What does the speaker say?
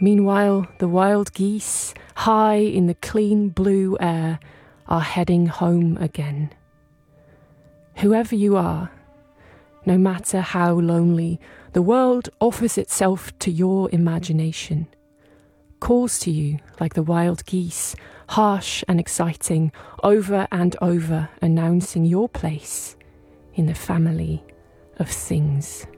Meanwhile, the wild geese, high in the clean blue air, are heading home again. Whoever you are, no matter how lonely, the world offers itself to your imagination, calls to you like the wild geese, harsh and exciting, over and over announcing your place in the family of things.